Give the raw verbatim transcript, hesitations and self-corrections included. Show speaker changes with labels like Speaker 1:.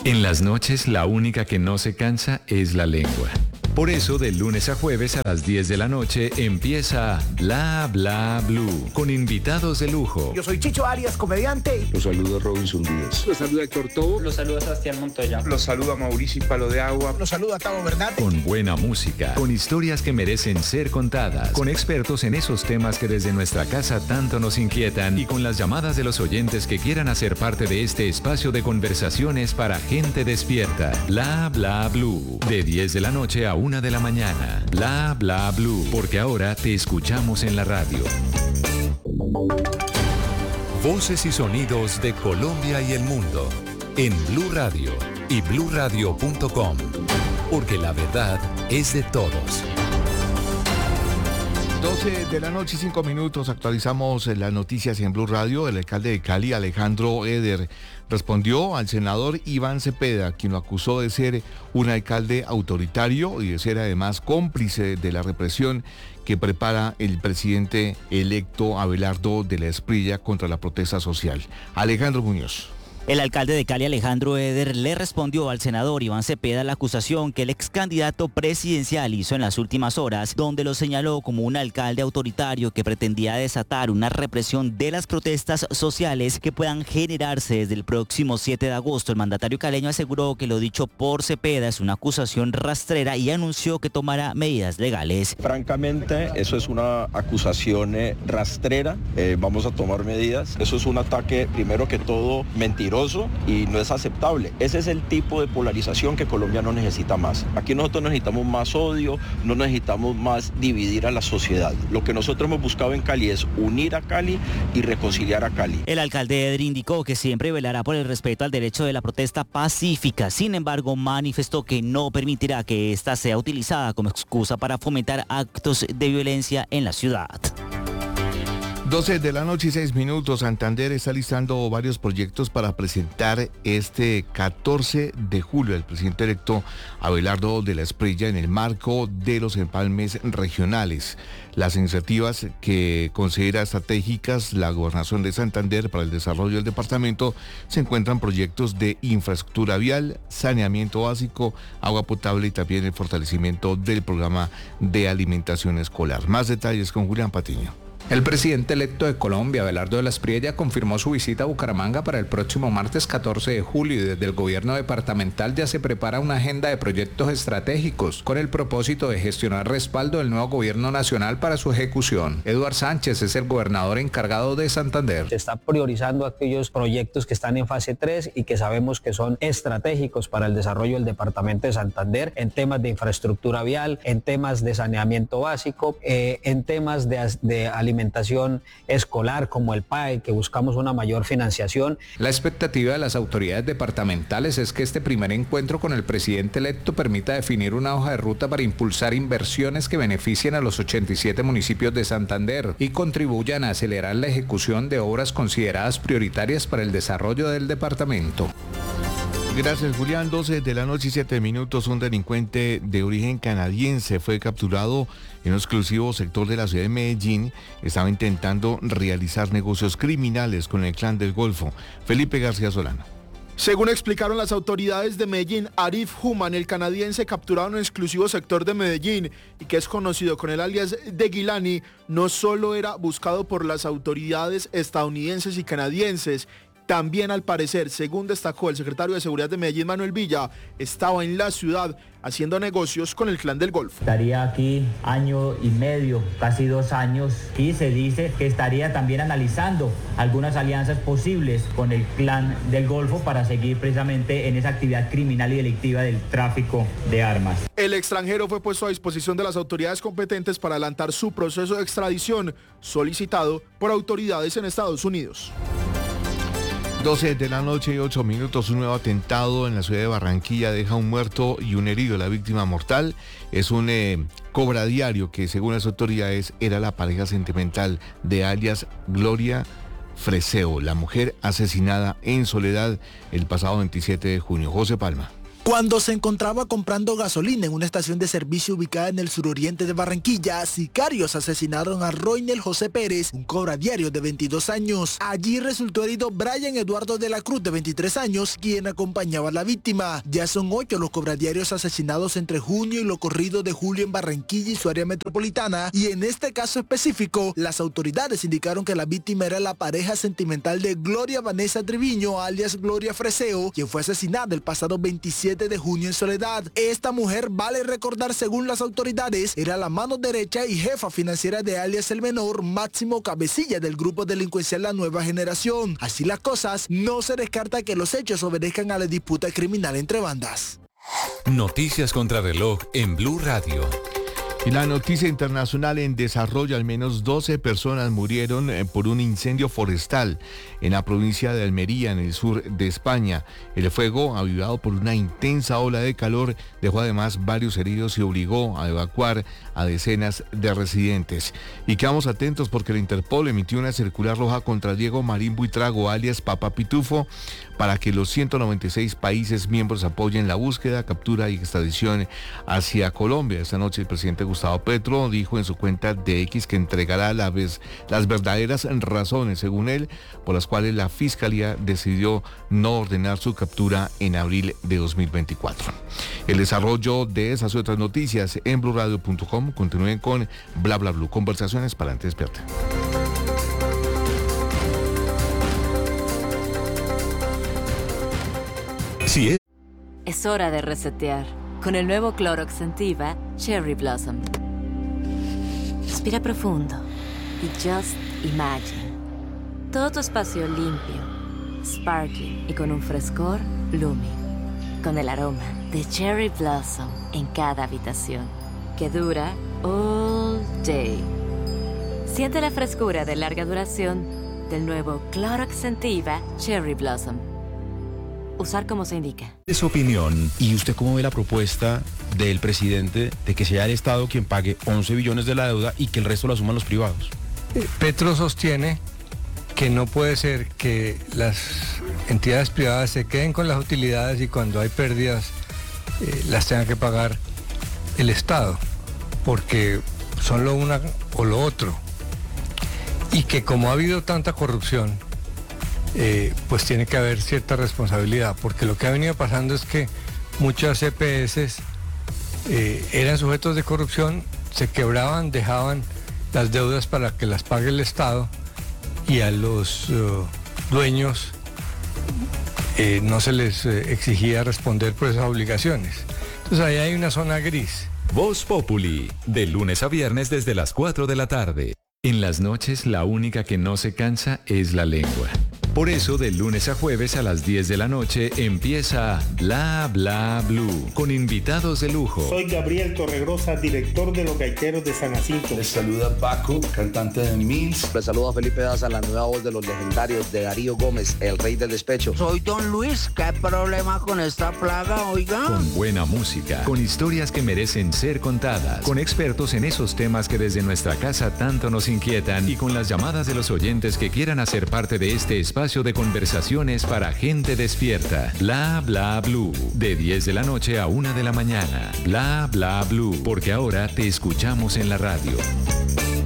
Speaker 1: En las noches, la única que no se cansa es la lengua. Por eso, de lunes a jueves a las diez de la noche empieza Bla Bla Blue, con invitados de lujo.
Speaker 2: Yo soy Chicho Arias, comediante.
Speaker 3: Los saluda Robinson Díaz.
Speaker 4: Los saluda Héctor Tobo.
Speaker 5: Los saluda Sebastián Montoya.
Speaker 6: Los saluda Mauricio Palo de Agua.
Speaker 2: Los saluda Tavo Bernat.
Speaker 1: Con buena música, con historias que merecen ser contadas, con expertos en esos temas que desde nuestra casa tanto nos inquietan y con las llamadas de los oyentes que quieran hacer parte de este espacio de conversaciones para gente despierta. Bla Bla Blue, de diez de la noche a una de la mañana. Bla Bla Blue, porque ahora te escuchamos en la radio.
Speaker 7: Voces y sonidos de Colombia y el mundo en Blue Radio y blue radio punto com, porque la verdad es de todos.
Speaker 8: doce de la noche, cinco minutos, actualizamos las noticias en Blue Radio. El alcalde de Cali, Alejandro Eder, respondió al senador Iván Cepeda, quien lo acusó de ser un alcalde autoritario y de ser además cómplice de la represión que prepara el presidente electo Abelardo de la Espriella contra la protesta social. Alejandro Muñoz.
Speaker 9: El alcalde de Cali, Alejandro Eder, le respondió al senador Iván Cepeda la acusación que el ex candidato presidencial hizo en las últimas horas, donde lo señaló como un alcalde autoritario que pretendía desatar una represión de las protestas sociales que puedan generarse desde el próximo siete de agosto. El mandatario caleño aseguró que lo dicho por Cepeda es una acusación rastrera y anunció que tomará medidas legales.
Speaker 3: Francamente, eso es una acusación eh, rastrera. Eh, vamos a tomar medidas. Eso es un ataque, primero que todo, mentiroso. Y no es aceptable. Ese es el tipo de polarización que Colombia no necesita más. Aquí nosotros necesitamos más odio, no necesitamos más dividir a la sociedad. Lo que nosotros hemos buscado en Cali es unir a Cali y reconciliar a Cali.
Speaker 9: El alcalde Eder indicó que siempre velará por el respeto al derecho de la protesta pacífica. Sin embargo, manifestó que no permitirá que esta sea utilizada como excusa para fomentar actos de violencia en la ciudad.
Speaker 8: doce de la noche y seis minutos. Santander está listando varios proyectos para presentar este catorce de julio al presidente electo Abelardo de la Espriella en el marco de los empalmes regionales. Las iniciativas que considera estratégicas la Gobernación de Santander para el desarrollo del departamento se encuentran proyectos de infraestructura vial, saneamiento básico, agua potable y también el fortalecimiento del programa de alimentación escolar. Más detalles con Julián Patiño.
Speaker 10: El presidente electo de Colombia, Abelardo de la Espriella, confirmó su visita a Bucaramanga para el próximo martes catorce de julio y desde el gobierno departamental ya se prepara una agenda de proyectos estratégicos con el propósito de gestionar respaldo del nuevo gobierno nacional para su ejecución. Eduard Sánchez es el gobernador encargado de Santander.
Speaker 11: Se está priorizando aquellos proyectos que están en fase tres y que sabemos que son estratégicos para el desarrollo del departamento de Santander en temas de infraestructura vial, en temas de saneamiento básico, eh, en temas de, de alimentación alimentación escolar como el P A E, que buscamos una mayor financiación.
Speaker 10: La expectativa de las autoridades departamentales es que este primer encuentro con el presidente electo permita definir una hoja de ruta para impulsar inversiones que beneficien a los ochenta y siete municipios de Santander y contribuyan a acelerar la ejecución de obras consideradas prioritarias para el desarrollo del departamento.
Speaker 8: Gracias, Julián. doce de la noche y siete minutos. Un delincuente de origen canadiense fue capturado en un exclusivo sector de la ciudad de Medellín. Estaba intentando realizar negocios criminales con el clan del Golfo. Felipe García Solano.
Speaker 12: Según explicaron las autoridades de Medellín, Arif Human, el canadiense capturado en un exclusivo sector de Medellín y que es conocido con el alias de Gilani, no solo era buscado por las autoridades estadounidenses y canadienses, también, al parecer, según destacó el secretario de Seguridad de Medellín, Manuel Villa, estaba en la ciudad haciendo negocios con el clan del Golfo.
Speaker 13: Estaría aquí año y medio, casi dos años, y se dice que estaría también analizando algunas alianzas posibles con el clan del Golfo para seguir precisamente en esa actividad criminal y delictiva del tráfico de armas.
Speaker 12: El extranjero fue puesto a disposición de las autoridades competentes para adelantar su proceso de extradición, solicitado por autoridades en Estados Unidos.
Speaker 8: doce de la noche y ocho minutos, un nuevo atentado en la ciudad de Barranquilla deja un muerto y un herido. La víctima mortal es un eh, cobradiario que, según las autoridades, era la pareja sentimental de alias Gloria Freseo, la mujer asesinada en Soledad el pasado veintisiete de junio. José Palma.
Speaker 2: Cuando se encontraba comprando gasolina en una estación de servicio ubicada en el suroriente de Barranquilla, sicarios asesinaron a Roynel José Pérez, un cobradiario de veintidós años. Allí resultó herido Brian Eduardo de la Cruz, de veintitrés años, quien acompañaba a la víctima. Ya son ocho los cobradiarios asesinados entre junio y lo corrido de julio en Barranquilla y su área metropolitana, y en este caso específico, las autoridades indicaron que la víctima era la pareja sentimental de Gloria Vanessa Triviño, alias Gloria Freseo, quien fue asesinada el pasado veintisiete de junio en Soledad. Esta mujer, vale recordar según las autoridades, era la mano derecha y jefa financiera de alias El Menor, máximo cabecilla del grupo delincuencial La Nueva Generación. Así las cosas, no se descarta que los hechos obedezcan a la disputa criminal entre bandas.
Speaker 7: Noticias contra reloj en Blue Radio.
Speaker 8: Y la noticia internacional en desarrollo: al menos doce personas murieron por un incendio forestal en la provincia de Almería, en el sur de España. El fuego, avivado por una intensa ola de calor, dejó además varios heridos y obligó a evacuar a decenas de residentes. Y quedamos atentos porque la Interpol emitió una circular roja contra Diego Marín Buitrago, alias Papa Pitufo, para que los ciento noventa y seis países miembros apoyen la búsqueda, captura y extradición hacia Colombia. Esta noche el presidente Gustavo Petro dijo en su cuenta de X que entregará la vez, las verdaderas razones, según él, por las cuales la Fiscalía decidió no ordenar su captura en abril de dos mil veinticuatro. El desarrollo de esas y otras noticias en blue radio punto com. Continúen con Bla Bla Blue, conversaciones para antes despierta.
Speaker 7: Sí, es.
Speaker 4: Es hora de resetear con el nuevo Clorox Scentiva Cherry Blossom. Respira profundo y just imagine. Todo tu espacio limpio, sparkling y con un frescor blooming. Con el aroma de Cherry Blossom en cada habitación, que dura all day. Siente la frescura de larga duración del nuevo Clorox Scentiva Cherry Blossom. Usar como se indica.
Speaker 5: De su opinión, ¿y usted cómo ve la propuesta del presidente de que sea el Estado quien pague once billones de la deuda y que el resto lo asuman los privados?
Speaker 14: Petro sostiene que no puede ser que las entidades privadas se queden con las utilidades y cuando hay pérdidas eh, las tenga que pagar el Estado, porque son lo una o lo otro. Y que como ha habido tanta corrupción, Eh, pues tiene que haber cierta responsabilidad, porque lo que ha venido pasando es que muchas E P S eh, eran sujetos de corrupción, se quebraban, dejaban las deudas para que las pague el Estado y a los uh, dueños eh, no se les eh, exigía responder por esas obligaciones. Entonces ahí hay una zona gris.
Speaker 1: Voz Populi, de lunes a viernes desde las cuatro de la tarde. En las noches la única que no se cansa es la lengua. Por eso, de lunes a jueves a las diez de la noche empieza Bla Bla Blue, con invitados de lujo.
Speaker 15: Soy Gabriel Torregrosa, director de Los Gaiteros de San Jacinto.
Speaker 16: Les saluda Paco, cantante de Mills.
Speaker 17: Les saluda Felipe Daza, la nueva voz de los legendarios de Darío Gómez, el rey del despecho.
Speaker 18: Soy Don Luis, ¿qué problema con esta plaga, oiga?
Speaker 1: Con buena música, con historias que merecen ser contadas, con expertos en esos temas que desde nuestra casa tanto nos inquietan y con las llamadas de los oyentes que quieran hacer parte de este espacio de conversaciones para gente despierta. Bla Bla Blue, de diez de la noche a una de la mañana. Bla Bla Blue, porque ahora te escuchamos en la radio.